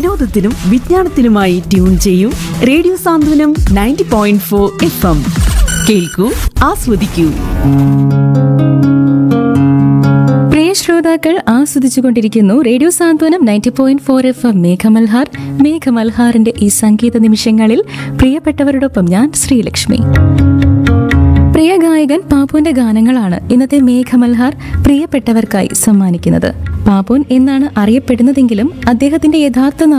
വിനോദത്തിനും വിജ്ഞാനത്തിനുമായി tune ചെയ്യൂ. Radio സാന്ത്വനം 90.4 FM. കേൾക്കൂ, ആസ്വദിക്കൂ. പ്രിയ ശ്രോതാക്കൾ, ആസ്വദിച്ചുകൊണ്ടിരിക്കുന്നു റേഡിയോ സാന്ത്വനം 90.4 FM മേഘമൽഹാർ. മേഘമൽഹാറിന്റെ ഈ സംഗീത നിമിഷങ്ങളിൽ പ്രിയപ്പെട്ടവരോടൊപ്പം ഞാൻ ശ്രീലക്ഷ്മി. പ്രിയ ഗായകൻ പാപ്പുവിന്റെ ഗാനങ്ങളാണ് ഇന്നത്തെ മേഘമൽഹാർ പ്രിയപ്പെട്ടവർക്കായി സമ്മാനിക്കുന്നത്. പാപ്പുൻ എന്നാണ് അറിയപ്പെടുന്നതെങ്കിലും അദ്ദേഹത്തിന്റെ യഥാർത്ഥ